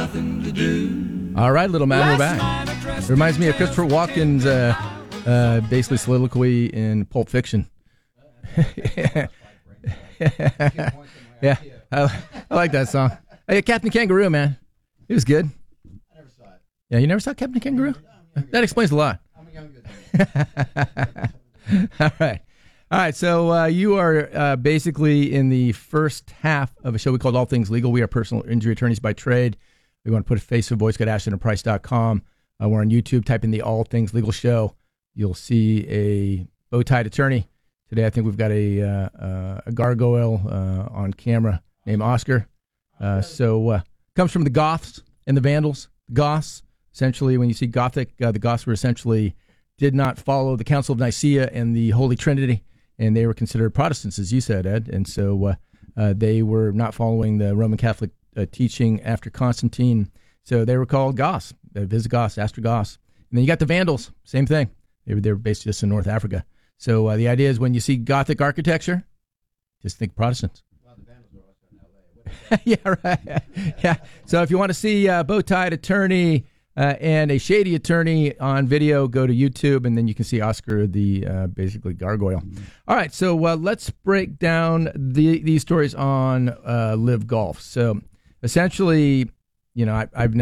All right, little man, we're back. It reminds me of Christopher Walken's basically soliloquy in Pulp Fiction. Yeah, I like that song. Hey, Captain Kangaroo, man. It was good. I never saw it. Yeah, you never saw Captain Kangaroo? That explains a lot. I'm younger than All right. So you are basically in the first half of a show we called All Things Legal. We are personal injury attorneys by trade. We want to put a face to a voice. Go to AshtonandPrice.com. We're on YouTube. Type in the All Things Legal Show. You'll see a bow-tied attorney. Today I think we've got a gargoyle on camera named Oscar. Comes from the Goths and the Vandals. Goths, essentially, when you see Gothic, the Goths were essentially did not follow the Council of Nicaea and the Holy Trinity, and they were considered Protestants, as you said, Ed. And so they were not following the Roman Catholic teaching after Constantine. So they were called Goths, Visigoths, Ostrogoths. And then you got the Vandals, same thing. They were based just in North Africa. So the idea is when you see Gothic architecture, just think Protestants. Well, the Vandals were also in L.A. Yeah, right. Yeah. So if you want to see a bow-tied attorney and a shady attorney on video, go to YouTube, and then you can see Oscar, the basically gargoyle. All right, so let's break down these stories on Live Golf. So essentially, I've never